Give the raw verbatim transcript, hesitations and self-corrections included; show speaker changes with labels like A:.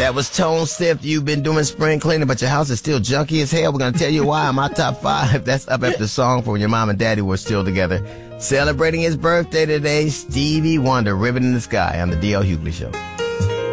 A: That was Tone Stith. You've been doing spring cleaning, but your house is still junky as hell. We're going to tell you why. My top five. That's up after the song for when your mom and daddy were still together. Celebrating his birthday today, Stevie Wonder, Ribbon in the Sky on the D L Hughley Show.